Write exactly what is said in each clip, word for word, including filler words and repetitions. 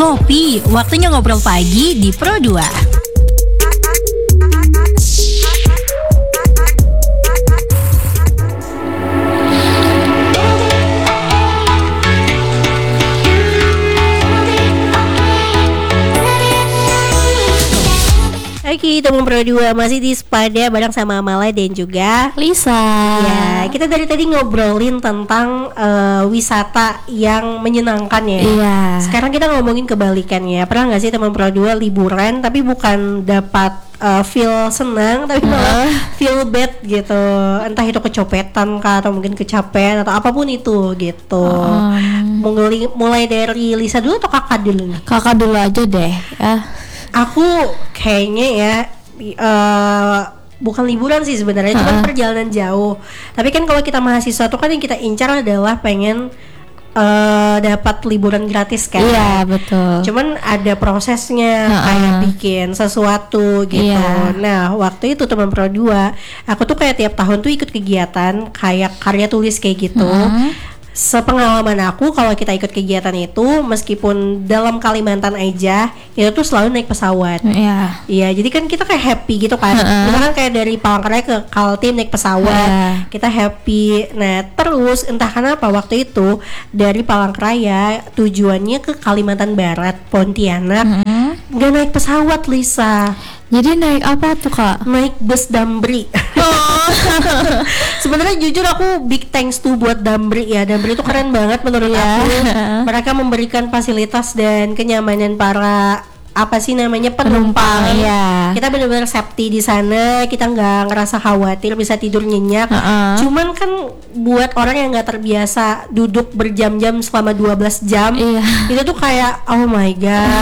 Ngopi, waktunya ngobrol pagi di Pro dua. Oke, teman Pro dua masih di Sepada bareng sama Amala dan juga Lisa. Ya, kita dari tadi ngobrolin tentang uh, wisata yang menyenangkan ya. Iya. Sekarang kita ngomongin kebalikannya. Pernah nggak sih teman Pro dua liburan tapi bukan dapat uh, feel senang tapi malah feel bad gitu. Entah itu kecopetan kah atau mungkin kecapean atau apapun itu gitu. Um. Mulai, mulai dari Lisa dulu atau kakak dulu nih? Kakak dulu aja deh ya. Aku kayaknya ya uh, bukan liburan sih sebenarnya, uh-uh. cuma perjalanan jauh. Tapi kan kalau kita mahasiswa tuh kan yang kita incar adalah pengen uh, dapat liburan gratis kan. Iya betul. Cuman ada prosesnya, uh-uh. kayak bikin sesuatu gitu. Iya. Nah waktu itu teman Pro dua, aku tuh kayak tiap tahun tuh ikut kegiatan kayak karya tulis kayak gitu. Uh-huh. Sepengalaman aku kalau kita ikut kegiatan itu meskipun dalam Kalimantan aja itu tuh selalu naik pesawat. Iya. Iya, jadi kan kita kayak happy gitu kan. Uh-uh. Kita kan kayak dari Palangkaraya ke Kaltim naik pesawat. Uh. Kita happy. Nah, terus entah kenapa waktu itu dari Palangkaraya tujuannya ke Kalimantan Barat, Pontianak. Uh-huh. Nggak naik pesawat, Lisa. Jadi naik apa tuh Kak? Naik bus Damri. Oh. Sebenarnya jujur aku big thanks tuh buat Damri ya. Damri itu keren banget menurut yeah. aku. Mereka memberikan fasilitas dan kenyamanan para apa sih namanya penumpang. penumpang iya. Kita benar-benar safety di sana. Kita nggak ngerasa khawatir, bisa tidur nyenyak. Uh-uh. Cuman kan buat orang yang nggak terbiasa duduk berjam-jam selama dua belas jam, iya. itu tuh kayak oh my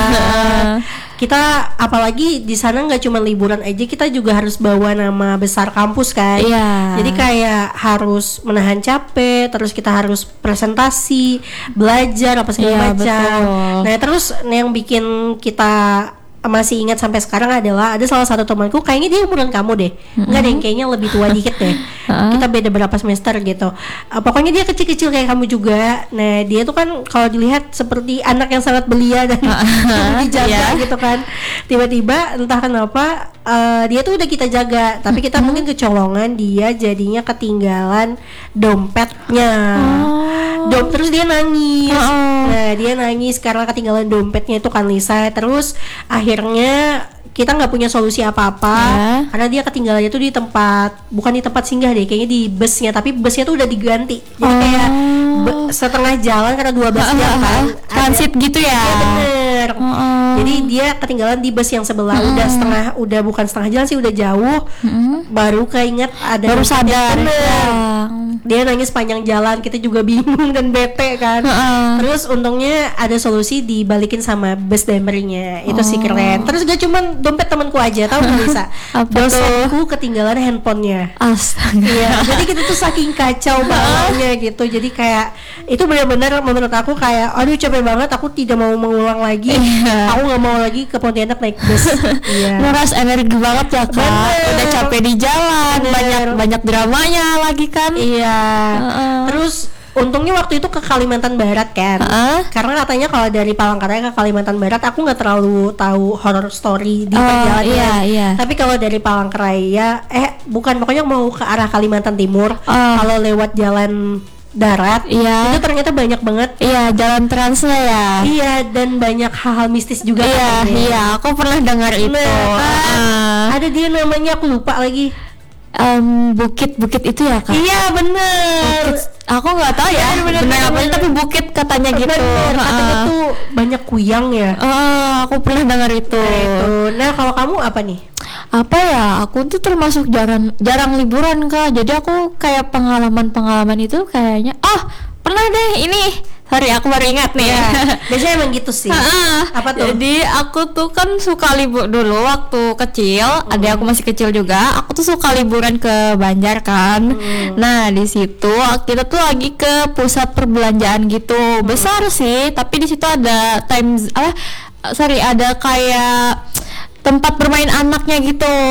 god. Kita apalagi di sana nggak cuma liburan aja, kita juga harus bawa nama besar kampus kan. Iya. Jadi kayak harus menahan capek, terus kita harus presentasi, belajar apa segala iya, macam. Nah terus yang bikin kita masih ingat sampai sekarang adalah ada salah satu temanku, kayaknya dia umuran kamu deh, mm-hmm. enggak deh, kayaknya lebih tua dikit deh. uh-huh. Kita beda berapa semester gitu. Uh, pokoknya dia kecil-kecil kayak kamu juga. Nah dia tuh kan kalau dilihat seperti anak yang sangat belia dan uh-huh. dijaga yeah. gitu kan. Tiba-tiba entah kenapa uh, dia tuh udah kita jaga, tapi kita uh-huh. mungkin kecolongan, dia jadinya ketinggalan dompetnya. uh. Dom terus dia nangis. uh-uh. Nah dia nangis karena ketinggalan dompetnya itu kan Lisa. Terus akhirnya kita nggak punya solusi apa-apa ya. Karena dia ketinggalannya tuh di tempat, bukan di tempat singgah deh, kayaknya di busnya, tapi busnya tuh udah diganti. Jadi oh. kayak be- setengah jalan karena dua belas jam kan transit gitu ya. Iya bener. Uh-uh. Jadi dia ketinggalan di bus yang sebelah, uh-uh. udah setengah, udah bukan setengah jalan sih, udah jauh. Uh-uh. Baru keinget ada, baru sadar. Ya. Dia nangis panjang jalan, kita juga bingung dan bete kan. Uh-uh. Terus untungnya ada solusi, dibalikin sama bus Damri-nya. Itu oh. sih keren. Terus gak cuman dompet temanku aja, tahu nggak Lisa? Dosenku ketinggalan handphonenya. Astaga. Iya. Jadi kita tuh saking kacau bawanya gitu. Jadi kayak itu benar-benar menurut aku kayak, aduh capek banget. Aku tidak mau mengulang lagi. Iya. Aku nggak mau lagi ke Pontianak naik bus. Iya. Nguras energi banget ya Kak. Bener. Udah capek di jalan. Bener. Banyak banyak dramanya lagi kan. Iya. Uh-uh. Terus untungnya waktu itu ke Kalimantan Barat kan. Uh-uh. Karena katanya kalau dari Palangkaraya ke Kalimantan Barat aku nggak terlalu tahu horror story di oh, perjalanan. Iya, iya. Tapi kalau dari Palangkaraya eh bukan pokoknya mau ke arah Kalimantan Timur, uh. kalau lewat jalan darat, iya. itu ternyata banyak banget. Iya, jalan transnya ya. Iya, dan banyak hal-hal mistis juga. Iya, kan, iya. Aku pernah dengar itu. Nah, uh. ada dia namanya, aku lupa lagi. Um, bukit bukit itu ya Kak? Iya bener. Bukit, aku nggak tahu ya bener apa tapi bukit katanya gitu. Bener, katanya uh. tuh banyak kuyang ya. Uh, aku pernah dengar itu. Nah, itu. Nah kalau kamu apa nih? Apa ya? Aku tuh termasuk jarang jarang liburan Kak. Jadi aku kayak pengalaman-pengalaman itu kayaknya ah pernah deh ini. Sorry, aku baru ingat nih. Ya, biasanya emang gitu sih. Apa tuh? Jadi aku tuh kan suka libur dulu waktu kecil. Hmm. Adik aku masih kecil juga. Aku tuh suka liburan ke Banjar kan. Hmm. Nah di situ kita tuh lagi ke pusat perbelanjaan gitu. Hmm. Besar sih, tapi di situ ada time, ah, sorry ada kayak tempat bermain anaknya gitu.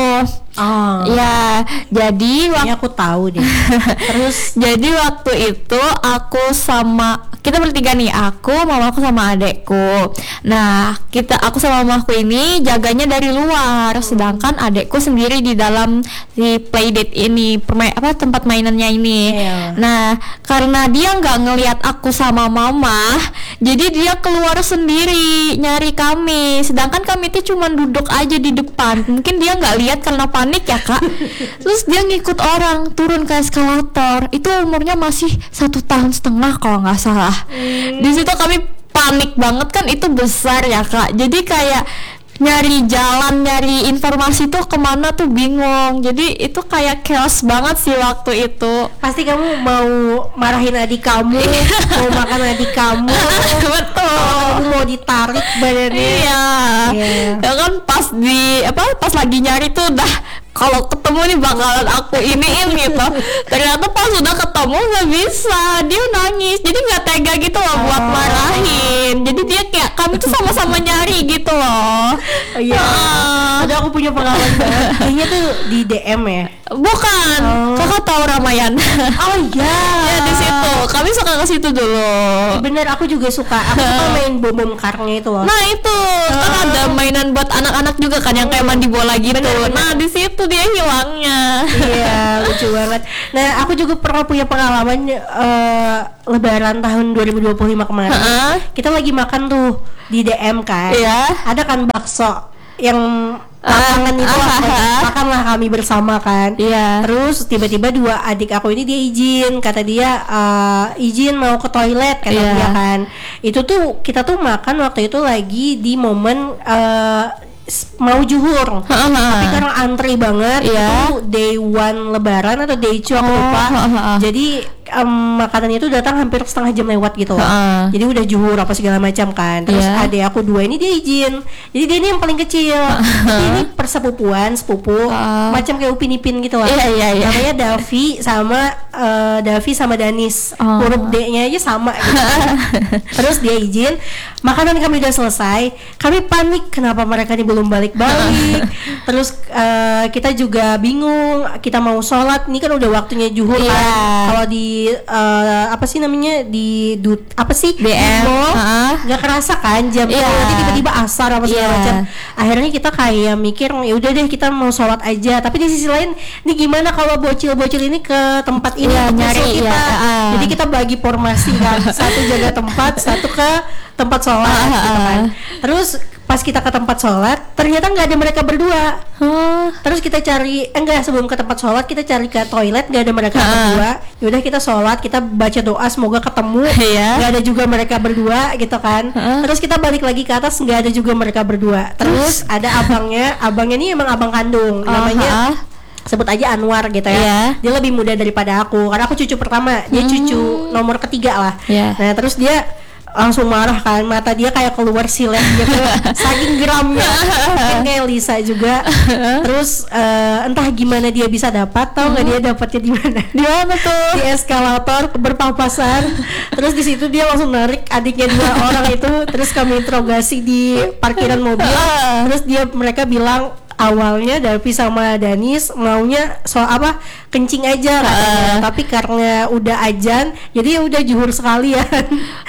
Oh. Ya, jadi Ini waktu aku tahu deh. Terus jadi waktu itu aku sama kita bertiga nih, aku, mamaku sama adekku. Nah, kita aku sama mamaku ini jaganya dari luar, sedangkan adekku sendiri di dalam si playdate ini, permain apa tempat mainannya ini. Iya. Nah, karena dia nggak ngelihat aku sama mama, jadi dia keluar sendiri nyari kami. Sedangkan kami itu cuma duduk aja di depan. Mungkin dia nggak lihat karena panik ya kak. Terus dia ngikut orang turun ke eskalator. Itu umurnya masih satu tahun setengah kalau nggak salah. Hmm. Di situ kami panik banget kan, itu besar ya kak. Jadi kayak nyari jalan, nyari informasi tuh kemana tuh bingung. Jadi itu kayak chaos banget sih waktu itu. pasti kamu mau marahin adik kamu, mau makan adik kamu. Betul. Kamu mau ditarik badannya. Iya. Yeah. Ya kan pas di apa pas lagi nyari tuh udah kalau ketemu nih bakalan aku iniin gitu. Ternyata pas udah ketemu nggak bisa, dia nangis. Jadi nggak tega gitu loh buat Oh. marahin. Jadi dia kayak kami tuh sama-sama nyari gitu loh. Iya. Ah. Ada aku punya pengalaman banget. Kayaknya tuh di D M ya. Bukan, Oh. kakak tahu Ramayan. Oh iya. Ya di situ, kami suka ke situ dulu. Bener, aku juga suka. Aku suka main bom bom karnya itu loh. Nah itu kan Oh. ada mainan buat anak-anak juga kan yang kayak mandi bola gitu. Bener, bener. Nah di situ dia hilangnya. Iya, lucu banget. Nah, aku juga pernah punya pengalaman eh, Lebaran tahun dua ribu dua puluh lima kemarin. Heeh. Kita lagi makan tuh di D M kan. Iya. Ada kan bakso yang lapangan itu Ah, lah, ah, ah. makanlah kami bersama kan. Iya. Terus tiba-tiba dua adik aku ini dia izin, kata dia eh, izin mau ke toilet kata Iya. dia kan. Itu tuh kita tuh makan waktu itu lagi di momen eh, s- mau juhur. Tapi karena antri banget, Iya. itu day one Lebaran atau day two aku Oh, lupa. ha, ha, ha. Jadi em, makanannya itu datang hampir setengah jam lewat gitu loh. Ha. Jadi udah juhur apa segala macam kan. Terus Iya. adik aku dua ini dia izin. Jadi dia ini yang paling kecil. Tapi ini persepupuan, sepupu, Ha. macam kayak Upin Ipin gitu lah. Iya, iya, iya. Namanya Davi sama eh, Davi sama Danis. Oh. Huruf D-nya aja sama gitu. Terus dia izin, makanan kami udah selesai. Kami panik kenapa mereka ini belum balik-balik. Terus eh, kita juga bingung, kita mau sholat, ini kan udah waktunya zuhur Iya. kan. Kalau di eh, apa sih namanya di dut apa sih D M, mall, ha. nggak kerasa kan jam Iya. nanti tiba-tiba asar apa segala Iya. macam. Akhirnya kita kayak mikir ya udah deh kita mau sholat aja. Tapi di sisi lain, ini gimana kalau bocil-bocil ini ke tempat ini Iya, untuk nyari, nyusul kita. iya, ah. Jadi kita bagi formasi kan, satu jaga tempat, satu ke tempat sholat Ah, ah, gitu kan. ah. Terus pas kita ke tempat sholat, ternyata nggak ada mereka berdua. Oh. Terus kita cari, eh, enggak sebelum ke tempat sholat kita cari ke toilet, nggak ada mereka Ah. berdua. Yaudah kita sholat, kita baca doa semoga ketemu, Iya. nggak ada juga mereka berdua gitu kan. Ah. Terus kita balik lagi ke atas, nggak ada juga mereka berdua. Terus ada abangnya, abangnya ini emang abang kandung, namanya Aha. sebut aja Anwar gitu ya. Iya. Dia lebih muda daripada aku, karena aku cucu pertama, dia cucu nomor ketiga lah. Iya. Nah terus dia langsung marah kan, mata dia kayak keluar silet gitu saking geramnya. Mungkin kayak Lisa juga. Terus eh, entah gimana dia bisa dapat, tahu nggak dia dapatnya di mana? Di mana tuh? Di eskalator berpapasan. Terus di situ dia langsung narik adiknya dua orang itu, terus kami interogasi di parkiran mobil. Terus dia mereka bilang awalnya Davi sama Danis maunya soal apa kencing aja katanya, tapi karena udah ajan jadi ya udah juhur sekalian.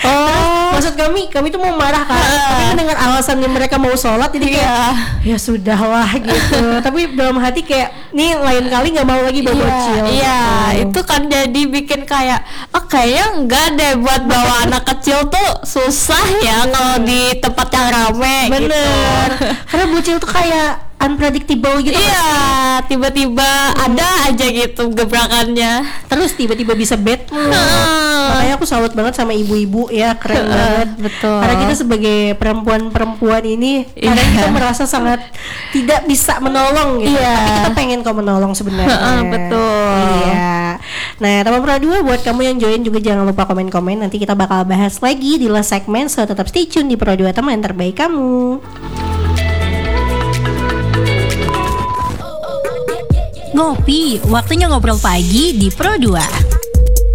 Oh. Maksud kami kami tuh mau marah kan, tapi kan dengan alasannya mereka mau sholat jadi kayak Iya. ya sudahlah gitu. Tapi dalam hati kayak nih lain kali nggak mau lagi bawa bocil. Iya, gitu. itu kan jadi bikin kayak oh kayaknya enggak deh buat bawa anak kecil tuh susah ya kalau di tempat yang rame Bener. gitu. Karena bocil tuh kayak unpredictable gitu. Iya, tiba-tiba ada aja gitu gebrakannya. Terus tiba-tiba bisa bad mood. Hmm. Makanya aku salut banget sama ibu-ibu ya, keren banget. Betul. Karena kita sebagai perempuan-perempuan ini Iya. kadang kita merasa sangat tidak bisa menolong gitu. Iya. Tapi kita pengen kok menolong sebenarnya. Heeh, betul. Iya. Nah, teman Pro dua buat kamu yang join juga jangan lupa komen-komen. Nanti kita bakal bahas lagi di last segmen. So tetap stay tune di Pro dua teman terbaik kamu. Ngopi, waktunya ngobrol pagi di Pro dua.